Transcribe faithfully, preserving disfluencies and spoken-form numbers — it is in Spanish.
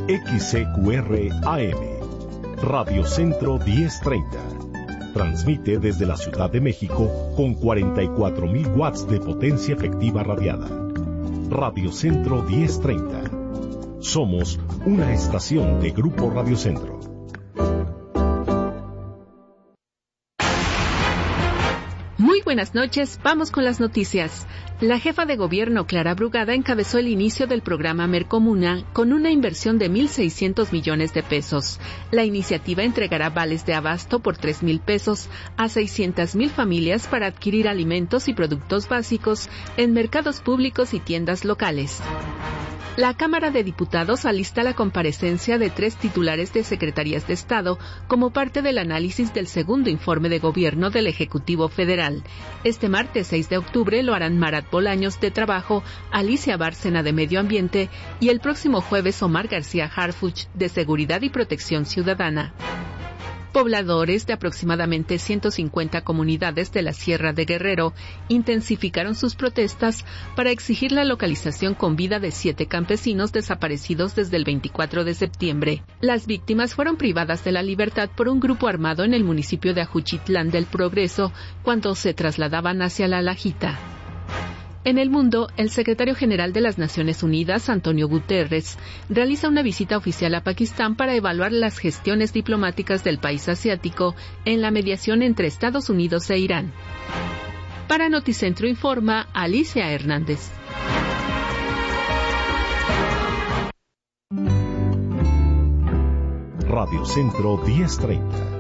X C Q R A M, Radio Centro diez treinta. Transmite desde la Ciudad de México con cuarenta y cuatro mil watts de potencia efectiva radiada. Radio Centro diez treinta. Somos una estación de Grupo Radio Centro. Muy buenas noches, vamos con las noticias. La jefa de gobierno, Clara Brugada, encabezó el inicio del programa Mercomuna con una inversión de mil seiscientos millones de pesos. La iniciativa entregará vales de abasto por tres mil pesos a seiscientas mil familias para adquirir alimentos y productos básicos en mercados públicos y tiendas locales. La Cámara de Diputados alista la comparecencia de tres titulares de secretarías de Estado como parte del análisis del segundo informe de gobierno del Ejecutivo Federal. Este martes seis de octubre lo harán Marat Bolaños de Trabajo, Alicia Bárcena de Medio Ambiente y el próximo jueves Omar García Harfuch de Seguridad y Protección Ciudadana. Pobladores de aproximadamente ciento cincuenta comunidades de la Sierra de Guerrero intensificaron sus protestas para exigir la localización con vida de siete campesinos desaparecidos desde el veinticuatro de septiembre. Las víctimas fueron privadas de la libertad por un grupo armado en el municipio de Ajuchitlán del Progreso cuando se trasladaban hacia La Lajita. En el mundo, el secretario general de las Naciones Unidas, Antonio Guterres, realiza una visita oficial a Pakistán para evaluar las gestiones diplomáticas del país asiático en la mediación entre Estados Unidos e Irán. Para Noticentro informa Alicia Hernández. Radio Centro diez treinta.